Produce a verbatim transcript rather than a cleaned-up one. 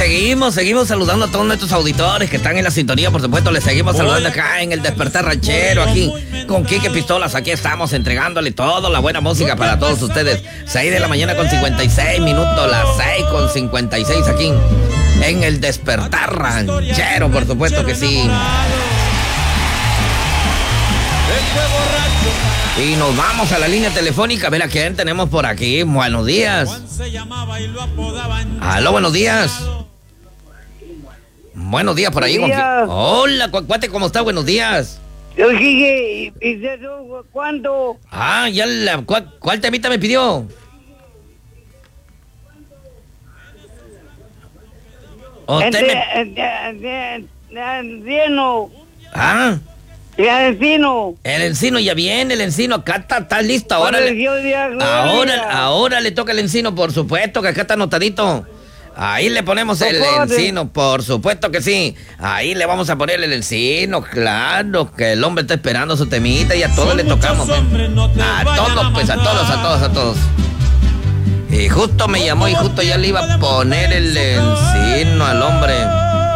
seguimos, seguimos saludando a todos nuestros auditores que están en la sintonía, por supuesto, les seguimos saludando acá en el Despertar Ranchero, aquí con Quique Pistolas, aquí estamos entregándole toda la buena música para todos ustedes. seis de la mañana con cincuenta y seis minutos, las seis con cincuenta y seis aquí en el Despertar Ranchero, por supuesto que sí. Y nos vamos a la línea telefónica a ver a quién tenemos por aquí. Buenos días. Aló, buenos días. Buenos días por ahí. Días. Hola, cu- cuate, ¿cómo está? Buenos días. Yo dije, ¿y y eso cuándo? Ah, ya la... ¿Cuál, cuál temita me pidió? Usted me... Encino. Ah, Encino. el encino ya viene, el encino acá está, está listo. Ahora le... Ahora, ahora le toca el encino, por supuesto, que acá está anotadito. Ahí le ponemos el encino, por supuesto que sí. Ahí le vamos a poner el encino, claro, que el hombre está esperando su temita y a todos le tocamos. Pues. A todos, pues, a todos, a todos, a todos. Y justo me llamó y justo ya le iba a poner el encino al hombre.